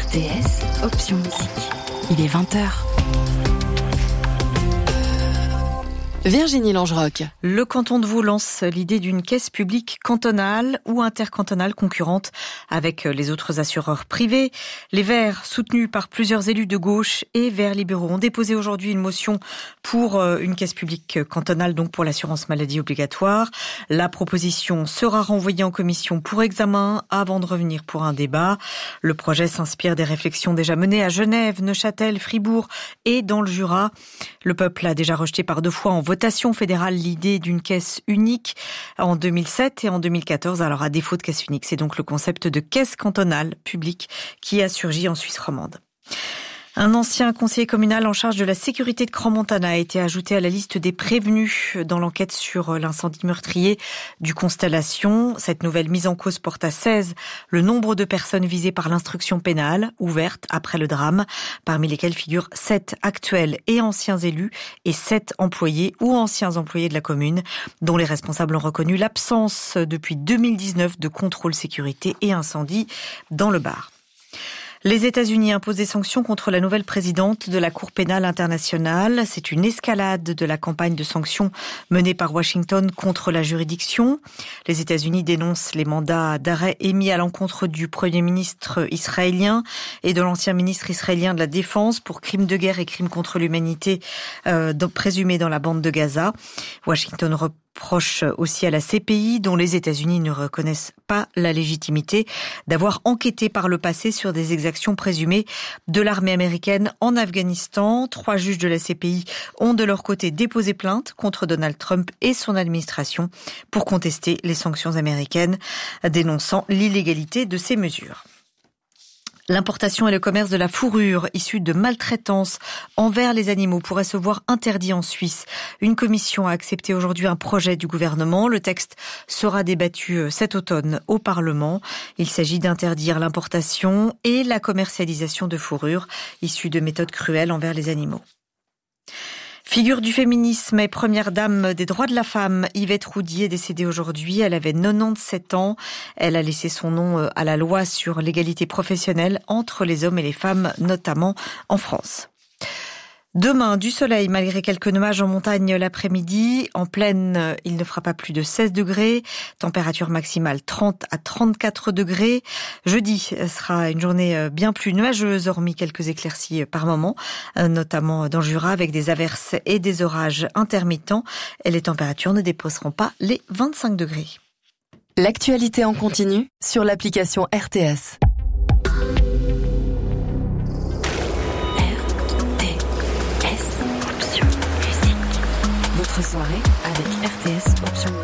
RTS, option musique. Il est 20h. Virginie Langerock. Le canton de Vaud lance l'idée d'une caisse publique cantonale ou intercantonale concurrente avec les autres assureurs privés. Les Verts, soutenus par plusieurs élus de gauche et Verts libéraux, ont déposé aujourd'hui une motion pour une caisse publique cantonale, donc pour l'assurance maladie obligatoire. La proposition sera renvoyée en commission pour examen avant de revenir pour un débat. Le projet s'inspire des réflexions déjà menées à Genève, Neuchâtel, Fribourg et dans le Jura. Le peuple a déjà rejeté par 2 fois en votation fédérale l'idée d'une caisse unique en 2007 et en 2014. Alors à défaut de caisse unique, c'est donc le concept de caisse cantonale publique qui a surgi en Suisse romande. Un ancien conseiller communal en charge de la sécurité de Crans-Montana a été ajouté à la liste des prévenus dans l'enquête sur l'incendie meurtrier du Constellation. Cette nouvelle mise en cause porte à 16 le nombre de personnes visées par l'instruction pénale ouverte après le drame, parmi lesquelles figurent 7 actuels et anciens élus et 7 employés ou anciens employés de la commune, dont les responsables ont reconnu l'absence depuis 2019 de contrôle sécurité et incendie dans le bar. Les États-Unis imposent des sanctions contre la nouvelle présidente de la Cour pénale internationale. C'est une escalade de la campagne de sanctions menée par Washington contre la juridiction. Les États-Unis dénoncent les mandats d'arrêt émis à l'encontre du Premier ministre israélien et de l'ancien ministre israélien de la Défense pour crimes de guerre et crimes contre l'humanité présumés dans la bande de Gaza. Washington reproche aussi à la CPI, dont les États-Unis ne reconnaissent pas la légitimité, d'avoir enquêté par le passé sur des exactions présumées de l'armée américaine en Afghanistan. 3 juges de la CPI ont de leur côté déposé plainte contre Donald Trump et son administration pour contester les sanctions américaines, dénonçant l'illégalité de ces mesures. L'importation et le commerce de la fourrure issue de maltraitance envers les animaux pourrait se voir interdit en Suisse. Une commission a accepté aujourd'hui un projet du gouvernement. Le texte sera débattu cet automne au Parlement. Il s'agit d'interdire l'importation et la commercialisation de fourrure issue de méthodes cruelles envers les animaux. Figure du féminisme et première dame des droits de la femme, Yvette Roudy est décédée aujourd'hui. Elle avait 97 ans. Elle a laissé son nom à la loi sur l'égalité professionnelle entre les hommes et les femmes, notamment en France. Demain, du soleil malgré quelques nuages en montagne l'après-midi. En plaine, il ne fera pas plus de 16 degrés. Température maximale 30 à 34 degrés. Jeudi sera une journée bien plus nuageuse, hormis quelques éclaircies par moment, notamment dans le Jura avec des averses et des orages intermittents. Et les températures ne dépasseront pas les 25 degrés. L'actualité en continu sur l'application RTS. Votre soirée avec RTS Option.